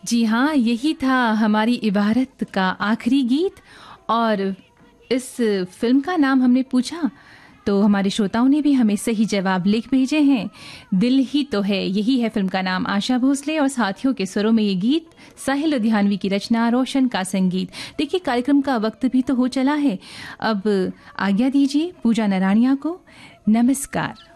जी हाँ, यही था हमारी इबारत का आखिरी गीत। और इस फिल्म का नाम हमने पूछा तो हमारे श्रोताओं ने भी हमें सही जवाब लिख भेजे हैं। दिल ही तो है, यही है फिल्म का नाम। आशा भोसले और साथियों के स्वरों में ये गीत, साहिल लुधियानवी की रचना, रोशन का संगीत। देखिए, कार्यक्रम का वक्त भी तो हो चला है। अब आज्ञा दीजिए पूजा नराणिया को। नमस्कार।